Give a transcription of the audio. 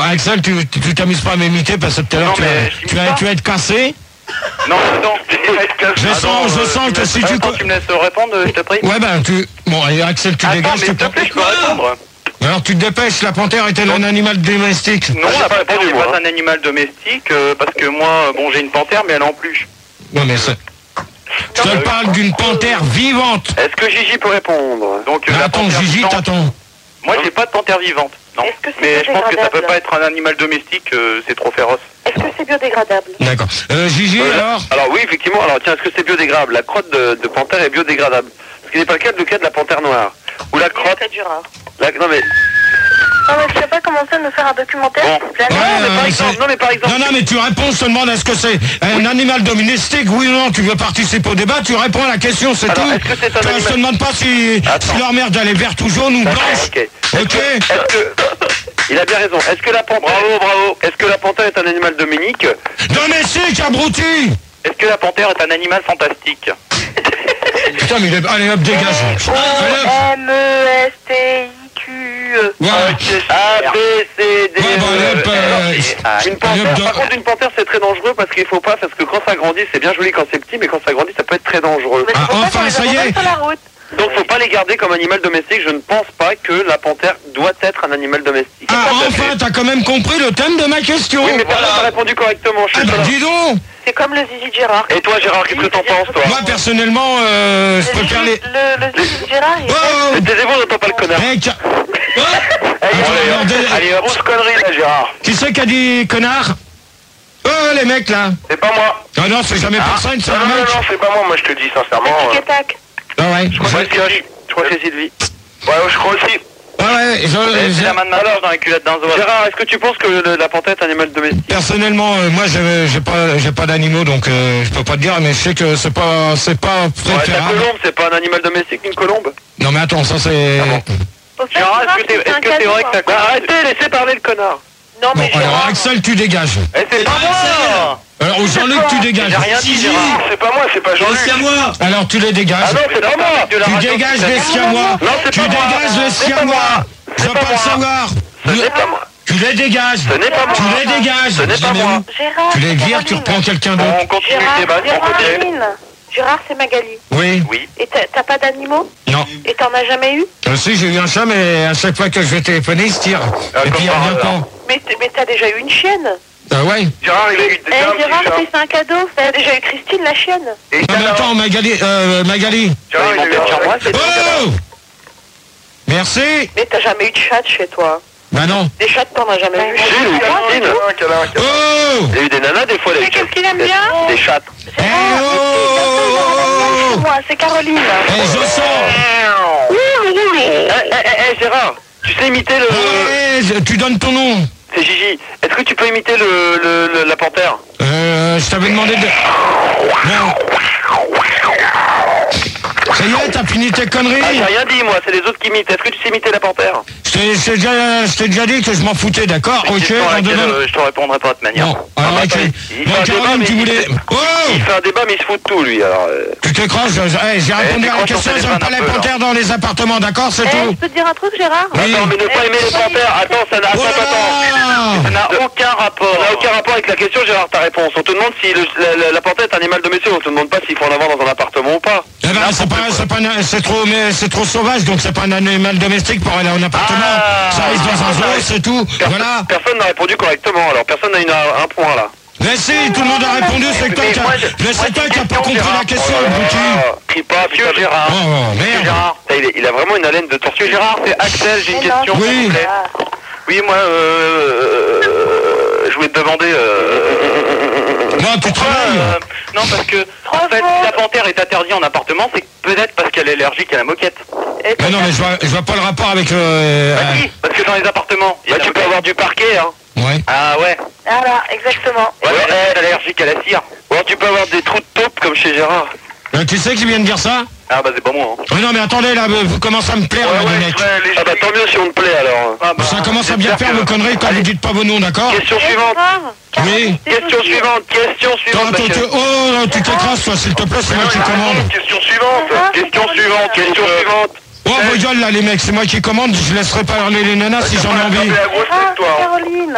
Axel, tu t'amuses pas à m'imiter parce que tout à l'heure tu vas être cassé. Non. Je sens que si tu... Tu me laisses répondre, je te prie. Ouais, bon, et Axel, tu dégages... Attends, mais s'il te plaît, je peux répondre. Alors tu te dépêches, la panthère est-elle un animal domestique? Non, la panthère n'est pas un animal domestique, parce que moi, bon, j'ai une panthère, mais elle est en peluche. Non, mais c'est... Je te parle d'une panthère vivante. Est-ce que Gigi peut répondre? Donc, attends, Gigi, t'attends. Moi, j'ai pas de panthère vivante. Non. Mais je pense que ça peut pas être un animal domestique, c'est trop féroce. Est-ce que c'est biodégradable? D'accord. Gigi, alors? Alors oui, effectivement. Alors tiens, est-ce que c'est biodégradable? La crotte de panthère est biodégradable. Ce qui n'est pas le cas de la panthère noire. Ou la crotte... Non mais... Non mais tu vas pas commencer à nous faire un documentaire, s'il te plaît? Non mais par exemple... Non mais tu réponds, je te demande est-ce que c'est un animal domestique, oui ou non, tu veux participer au débat, tu réponds à la question, c'est tout. Est-ce que c'est un animal... Je te demande pas si leur merde elle est verte ou jaune ou blanche. Ok. Est-ce que... Il a bien raison. Est-ce que la panthère... Bravo. Est-ce que la panthère est un animal dominique? Domestique, abruti. Est-ce que la panthère est un animal fantastique? Putain mais allez hop, dégage. M-E-S-T-I-Q-E. Ouais. A, B, C, D, Une panthère. Par contre, une panthère, c'est très dangereux parce qu'il faut pas, parce que quand ça grandit, c'est bien joli quand c'est petit, mais quand ça grandit, ça peut être très dangereux. Enfin, ça y est. Donc, faut pas les garder comme animal domestique. Je ne pense pas que la panthère doit être un animal domestique. Enfin, t'as quand même compris le thème de ma question. Oui, mais personne n'a répondu correctement. Dis donc. C'est comme le zizi de Gérard. Et toi, Gérard, qu'est-ce que t'en penses, toi? Moi, personnellement, je préfère les... Le zizi de Gérard, il Mais taisez-vous, on n'entend pas le connard. Allez, grosse connerie, là, Gérard. Qui c'est qui a dit connard? Les mecs, là. C'est pas moi. Ah non, c'est jamais personne, c'est un mec. Non, c'est pas moi, je te dis sincèrement. Tic-tac. Ah ouais. Je crois que c'est Sylvie. Ouais, je crois aussi. Ouais, j'ai la main de ma dans la culotte d'un zoo. Gérard, est-ce que tu penses que la panthère est un animal domestique? Personnellement, moi, j'ai pas d'animaux, donc je peux pas te dire, mais je sais que c'est pas préférable. Ouais, la colombe, c'est pas un animal domestique, une colombe? Non, mais attends, ça c'est... Gérard, est-ce que c'est vrai que t'as... Arrêtez, laissez parler le connard. Non, mais alors, Axel, tu dégages. C'est pas moi. Alors, Jean-Luc, tu dégages. J'ai rien dit, Gérard. C'est pas moi, c'est pas Jean-Luc. C'est à moi. Alors, tu les dégages. Ah non, c'est pas moi. Tu dégages les siamois. Tu dégages les siamois. Je veux pas le savoir. Ce n'est pas moi. Tu les dégages. Ce n'est pas moi. Tu les dégages. Ce n'est pas moi. Gérard, Tu les vires, tu reprends quelqu'un d'autre. On continue le débat, on continue. Gérard, c'est Magali. Oui. Et t'as pas d'animaux? Non. Et t'en as jamais eu? Si, j'ai eu un chat, mais à chaque fois que je vais téléphoner, il se tire. Et puis il revient pas. Mais t'as déjà eu une chienne? Ouais. Gérard, il a eu Gérard, c'est un cadeau. T'as déjà eu Christine, la chienne. Non, mais attends, Magali. Gérard, il a eu sur moi, c'est Oh! Merci. Mais t'as jamais eu de chat chez toi? Bah non. Des chats, t'en as jamais eu? Christine. Oh! Il y a eu des nanas, des fois, C'est qu'est-ce qu'il aime bien? Des chattes. Eh oh! Moi, c'est Caroline. Eh, je sens. Gérard, tu sais imiter le... Tu donnes ton nom. C'est Gigi. Est-ce que tu peux imiter la panthère? Je t'avais demandé de... Non. Ça y est, t'as fini tes conneries? J'ai rien dit, moi, c'est les autres qui imitent. Est-ce que tu sais imiter la panthère? Je t'ai déjà dit que je m'en foutais, d'accord? Ok, je te répondrai pas de manière. Non, alors ok. Donc, Caroline, tu voulais... Oh! Il fait un débat, mais il se fout de tout, lui, alors... Tu t'écrases, j'ai répondu à la question, j'aime pas les panthères dans les appartements, d'accord? C'est tout. Je peux te dire un truc, Gérard? Oui. Attends, mais ne pas aimer les panthères, attends, ça n'a aucun rapport. Ça n'a aucun rapport avec la question, Gérard, ta réponse. On te demande si la panthère est un animal domestique, on te demande pas s'il faut en avoir dans un appartement ou pas. Eh ben, c'est trop sauvage, donc c'est pas un animal domestique pour aller en appartement. Ça reste dans un zoo, c'est tout. Voilà. Personne n'a répondu correctement, alors personne n'a un point là. Mais si, tout le monde a répondu, c'est toi qui a pas compris la question, abruti. Crie pas, Monsieur Gérard. Oh, merde. Gérard, il a vraiment une haleine de tortue. Gérard, c'est Axel, j'ai une question. Oui. Oui, moi, je voulais te demander... Non, tu travailles. Non, parce que, en fait, si la panthère est interdite en appartement, c'est peut-être parce qu'elle est allergique à la moquette. Mais non, mais je vois pas le rapport avec... Si, parce que dans les appartements, tu peux avoir du parquet, hein. Ouais. Ah ouais. Voilà, exactement. Ouais, elle est allergique à la cire. Ou alors tu peux avoir des trous de taupe comme chez Gérard. Tu sais qui vient de dire ça? Ah bah c'est pas moi. Hein. Oui, non, mais attendez, là, vous commencez à me plaire, là, les mecs. Ah bah tant mieux si on te plaît, alors. Ça commence à bien faire vos conneries quand vous dites pas vos noms, d'accord? Question suivante. Oui. Question suivante. Oh, tu t'écrases, toi, s'il te plaît, c'est moi qui commande. Question suivante. Question suivante. Oh, vos gueules, là, les mecs, c'est moi qui commande, je laisserai parler les nanas si j'en ai envie. Caroline.